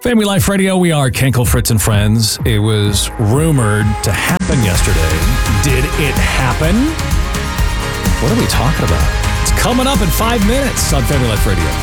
Family Life Radio, we are Kenkel, Fritz, and Friends. It was rumored to happen yesterday. Did it happen? What are we talking about? It's coming up in 5 minutes on Family Life Radio.